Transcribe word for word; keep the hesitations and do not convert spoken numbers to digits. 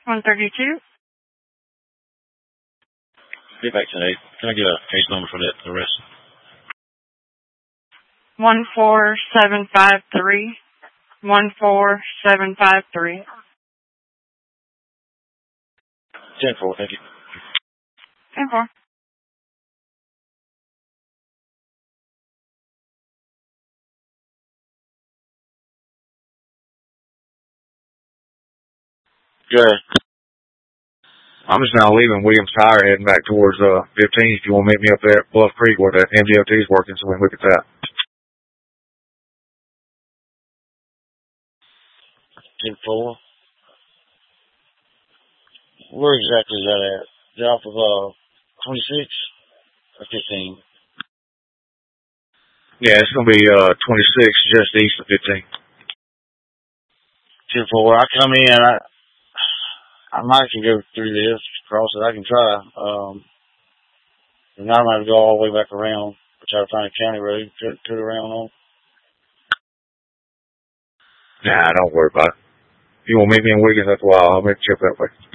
one thirty-two. Get back to eight. Can I get a case number for that, the rest? one four seven five three. one four seven five three. ten four, thank you. ten four. Good. I'm just now leaving Williams Tire, heading back towards uh fifteen. If you want to meet me up there at Bluff Creek where that M D O T is working, so we can look at that. ten four. Where exactly is that at? Is it off of uh, twenty-six or fifteen? Yeah, it's going to be uh twenty-six, just east of fifteen. ten four. I come in, I, I might can go through this, cross it. I can try. Um, and I might go all the way back around, try to find a county road, cut, cut around on. Nah, don't worry about it. If you want to meet me in Wiggins, that's why I'll meet you up that way.